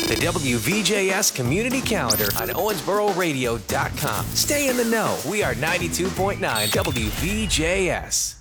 The WVJS Community Calendar on OwensboroRadio.com. Stay in the know. We are 92.9 WVJS.